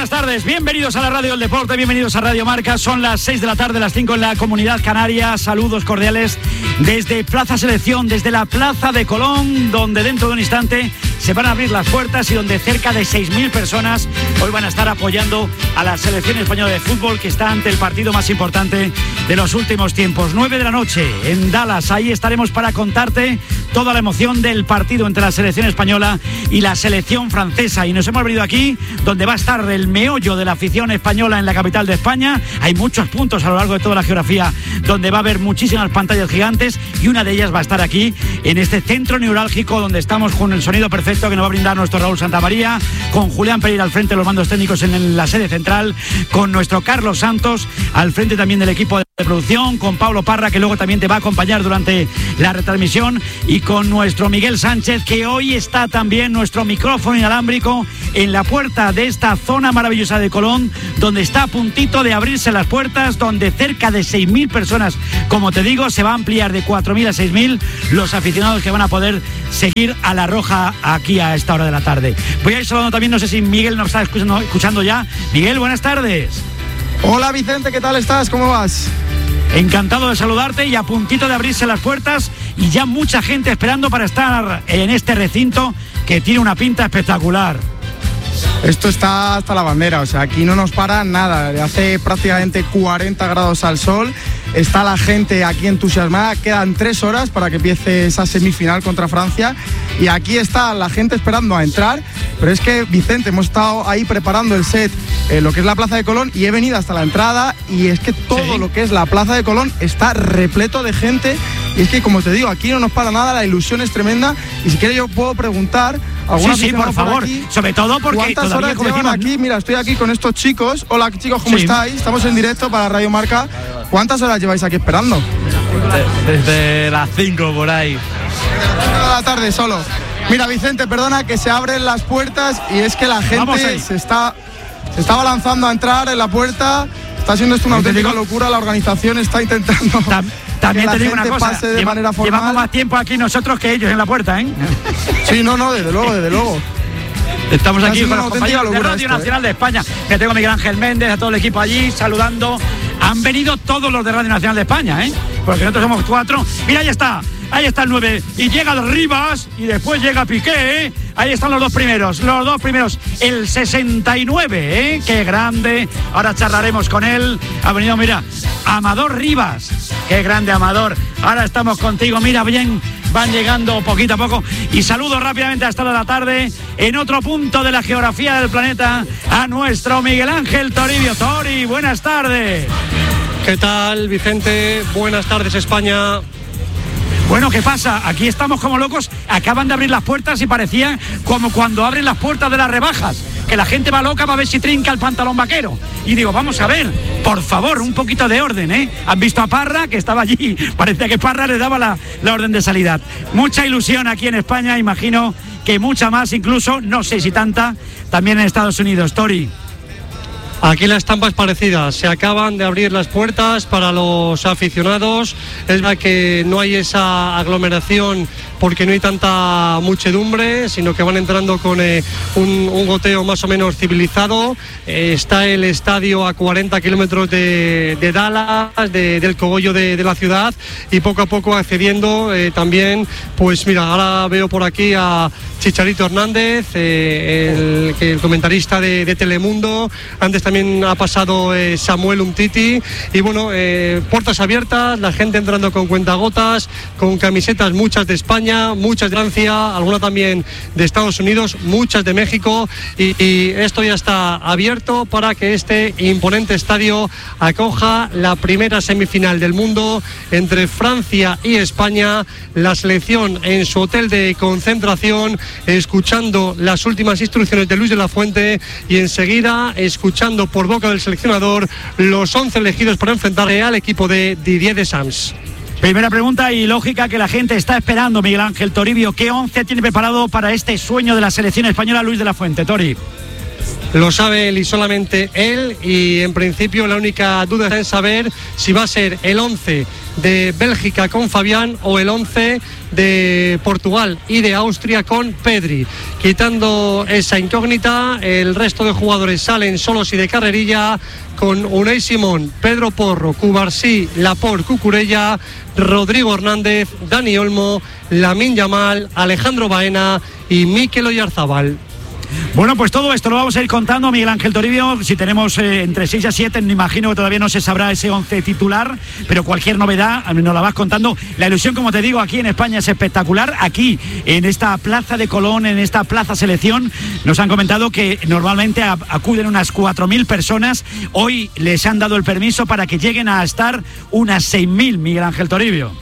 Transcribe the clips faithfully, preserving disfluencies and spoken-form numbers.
buenas tardes, bienvenidos a la Radio del Deporte, bienvenidos a Radio Marca. Son las seis de la tarde, las cinco en la Comunidad Canaria. Saludos cordiales desde Plaza Selección, desde la Plaza de Colón, donde dentro de un instante se van a abrir las puertas y donde cerca de seis mil personas hoy van a estar apoyando a la selección española de fútbol, que está ante el partido más importante de los últimos tiempos. nueve de la noche en Dallas, ahí estaremos para contarte toda la emoción del partido entre la selección española y la selección francesa. Y nos hemos venido aquí donde va a estar el meollo de la afición española en la capital de España. Hay muchos puntos a lo largo de toda la geografía donde va a haber muchísimas pantallas gigantes, y una de ellas va a estar aquí en este centro neurálgico donde estamos con el sonido perfecto que nos va a brindar nuestro Raúl Santamaría, con Julián Pereira al frente de los mandos técnicos en la sede central, con nuestro Carlos Santos al frente también del equipo de producción, con Pablo Parra, que luego también te va a acompañar durante la retransmisión, y con nuestro Miguel Sánchez, que hoy está también nuestro micrófono inalámbrico en la puerta de esta zona maravillosa de Colón, donde está a puntito de abrirse las puertas, donde cerca de seis mil personas, como te digo, se va a ampliar de cuatro mil a seis mil los aficionados que van a poder seguir a la Roja aquí a esta hora de la tarde. Voy a ir saludando también, no sé si Miguel nos está escuchando, escuchando ya. Miguel, buenas tardes. Hola Vicente, ¿qué tal estás? ¿Cómo vas? Encantado de saludarte, y a puntito de abrirse las puertas y ya mucha gente esperando para estar en este recinto que tiene una pinta espectacular. Esto está hasta la bandera, o sea, aquí no nos para nada. Hace prácticamente cuarenta grados al sol. Está la gente aquí entusiasmada. Quedan tres horas para que empiece esa semifinal contra Francia, y aquí está la gente esperando a entrar. Pero es que, Vicente, hemos estado ahí preparando el set, eh, lo que es la Plaza de Colón, y he venido hasta la entrada, y es que todo sí. Lo que es la Plaza de Colón está repleto de gente. Y es que, como te digo, aquí no nos para nada, la ilusión es tremenda. Y si quieres yo puedo preguntar alguna Sí, sí, por favor, por aquí, sobre todo porque ¿cuántas horas llevan decimos, aquí? Mira, estoy aquí con estos chicos. Hola chicos, ¿cómo sí. estáis? Estamos en directo para Radio Marca. ¿Cuántas horas lleváis aquí esperando? Desde las cinco por ahí. Desde de la tarde solo. Mira, Vicente, perdona que se abren las puertas, y es que la gente se está, se está abalanzando a entrar en la puerta. Está siendo esto una auténtica locura. La organización está intentando Tam, también que te la digo gente una cosa, pase de lleva, manera formal. Llevamos más tiempo aquí nosotros que ellos en la puerta, ¿eh? Sí, no, no, desde luego, desde luego. Estamos aquí con los compañeros de Radio esto, Nacional ¿eh? de España, que tengo a Miguel Ángel Méndez, a todo el equipo allí saludando. Han venido todos los de Radio Nacional de España, ¿eh? Porque nosotros somos cuatro. Mira, ahí está, ahí está el nueve. Y llega el Rivas, y después llega Piqué, ¿eh? Ahí están los dos primeros, los dos primeros. El sesenta y nueve, ¿eh? Qué grande. Ahora charlaremos con él. Ha venido, mira, Amador Rivas. Qué grande, Amador. Ahora estamos contigo, mira bien. Van llegando poquito a poco, y saludo rápidamente hasta la tarde en otro punto de la geografía del planeta a nuestro Miguel Ángel Toribio. Tori, buenas tardes. ¿Qué tal, Vicente? Buenas tardes, España. Bueno, ¿qué pasa? Aquí estamos como locos. Acaban de abrir las puertas y parecía como cuando abren las puertas de las rebajas, que la gente va loca para ver si trinca el pantalón vaquero. Y digo, vamos a ver, por favor, un poquito de orden, ¿eh? Han visto a Parra, que estaba allí. Parecía que Parra le daba la, la orden de salida. Mucha ilusión aquí en España, imagino que mucha más, incluso, no sé si tanta, también en Estados Unidos. Tori. Aquí la estampa es parecida, se acaban de abrir las puertas para los aficionados. Es verdad que no hay esa aglomeración porque no hay tanta muchedumbre, sino que van entrando con eh, un, un goteo más o menos civilizado. Eh, está el estadio a cuarenta kilómetros de, de Dallas, de, del cogollo de, de la ciudad, y poco a poco accediendo eh, también, pues mira, ahora veo por aquí a Chicharito Hernández, eh, el, el comentarista de, de Telemundo. Antes también ha pasado eh, Samuel Umtiti, y bueno, eh, puertas abiertas, la gente entrando con cuentagotas, con camisetas, muchas de España, muchas de Francia, alguna también de Estados Unidos, muchas de México, y, y esto ya está abierto para que este imponente estadio acoja la primera semifinal del mundo entre Francia y España. La selección en su hotel de concentración, escuchando las últimas instrucciones de Luis de la Fuente, y enseguida escuchando por boca del seleccionador los once elegidos para enfrentarse al equipo de Didier Deschamps. Primera pregunta y lógica que la gente está esperando, Miguel Ángel Toribio. ¿Qué once tiene preparado para este sueño de la selección española Luis de la Fuente, Tori? lo sabe él y solamente él, y en principio la única duda está en saber si va a ser el once de Bélgica con Fabián o el once de Portugal y de Austria con Pedri. Quitando esa incógnita, el resto de jugadores salen solos y de carrerilla, con Unai Simón, Pedro Porro, Cubarsí, Laporte, Cucurella, Rodrigo Hernández, Dani Olmo, Lamine Yamal, Alejandro Baena y Mikel Oyarzabal. Bueno, pues todo esto lo vamos a ir contando, Miguel Ángel Toribio. Si tenemos eh, entre seis a siete, me imagino que todavía no se sabrá ese once titular, pero cualquier novedad nos la vas contando. La ilusión, como te digo, aquí en España es espectacular. Aquí, en esta plaza de Colón, en esta plaza selección, nos han comentado que normalmente a, acuden unas cuatro mil personas. Hoy les han dado el permiso para que lleguen a estar unas seis mil, Miguel Ángel Toribio.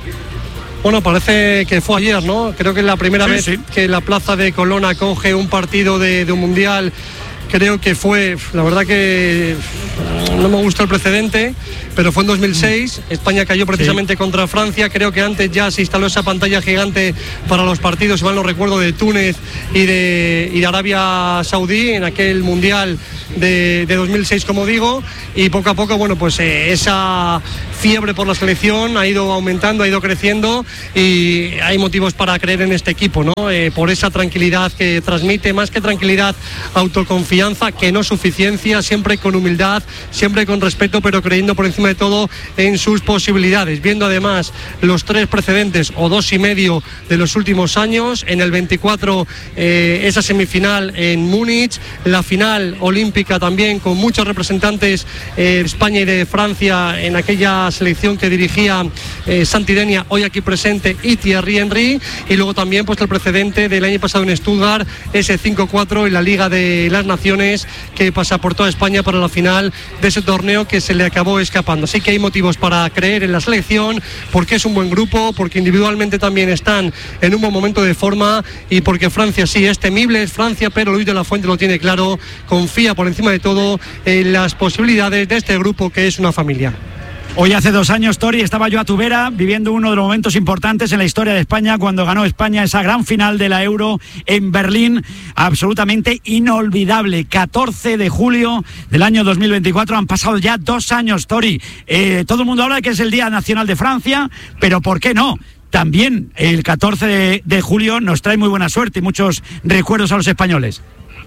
Bueno, parece que fue ayer, ¿no? Creo que es la primera sí, vez sí. que la plaza de Colón acoge un partido de, de un mundial. Creo que fue, la verdad que no me gusta el precedente, pero fue en dos mil seis, España cayó precisamente sí. contra Francia. Creo que antes ya se instaló esa pantalla gigante para los partidos, si mal no recuerdo, de Túnez y de, y de Arabia Saudí en aquel mundial de, de dos mil seis, como digo, y poco a poco, bueno, pues eh, esa fiebre por la selección ha ido aumentando, ha ido creciendo, y hay motivos para creer en este equipo, ¿no? Eh, por esa tranquilidad que transmite, más que tranquilidad, autoconfianza, que no suficiencia, siempre con humildad, siempre con respeto, pero creyendo por encima de todo en sus posibilidades, viendo además los tres precedentes o dos y medio de los últimos años. En el veinticuatro eh, esa semifinal en Múnich, la final olímpica también con muchos representantes eh, de España y de Francia en aquella selección que dirigía eh, Santi Denia, hoy aquí presente, y Thierry Henry, y luego también pues el precedente del año pasado en Stuttgart, ese cinco cuatro en la Liga de las Naciones, que pasa por toda España para la final de ese torneo que se le acabó escapando. Así que hay motivos para creer en la selección, porque es un buen grupo, porque individualmente también están en un buen momento de forma, y porque Francia sí es temible, es Francia, pero Luis de la Fuente lo tiene claro, confía por encima de todo en las posibilidades de este grupo que es una familia. Hoy hace dos años, Tori, estaba yo a tu vera viviendo uno de los momentos importantes en la historia de España, cuando ganó España esa gran final de la Euro en Berlín, absolutamente inolvidable. catorce de julio del año dos mil veinticuatro, han pasado ya dos años, Tori. Eh, todo el mundo habla de que es el Día Nacional de Francia, pero ¿por qué no? También el catorce de, de julio nos trae muy buena suerte y muchos recuerdos a los españoles.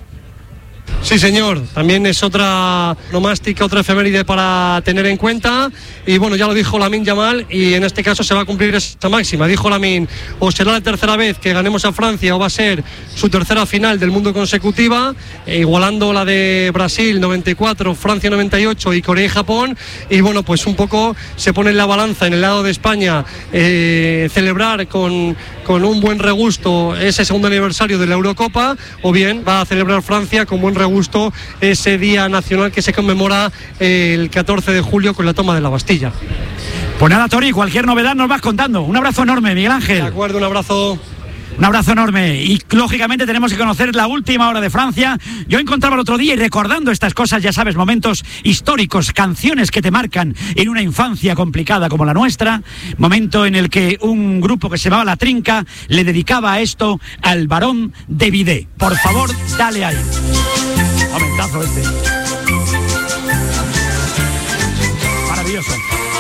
Sí, señor, también es otra nomástica, otra efeméride para tener en cuenta, y bueno, ya lo dijo Lamine Yamal, y en este caso se va a cumplir esa máxima. Dijo Lamine, o será la tercera vez que ganemos a Francia, o va a ser su tercera final del mundo consecutiva, eh, igualando la de Brasil noventa y cuatro, Francia noventa y ocho y Corea y Japón, y bueno, pues un poco se pone en la balanza en el lado de España, eh, celebrar con, con un buen regusto ese segundo aniversario de la Eurocopa, o bien va a celebrar Francia con buen regusto gusto ese día nacional que se conmemora el catorce de julio con la toma de la Bastilla. Pues nada, Tori, cualquier novedad nos vas contando. Un abrazo enorme, Miguel Ángel. De acuerdo, un abrazo. Un abrazo enorme, y lógicamente tenemos que conocer la última hora de Francia. Yo encontraba el otro día, y recordando estas cosas, ya sabes, momentos históricos, canciones que te marcan en una infancia complicada como la nuestra, momento en el que un grupo que se llamaba La Trinca le dedicaba esto al Barón de Bidé. Por favor, dale ahí. Momentazo este. Maravilloso.